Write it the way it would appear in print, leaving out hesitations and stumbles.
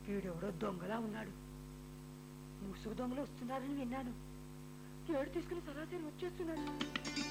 వీడెవడో దొంగలా ఉన్నాడు. ముసుగు దొంగలు వస్తున్నారని విన్నాను. ఏడు తీసుకుని సరాసరి వచ్చేస్తున్నాడు.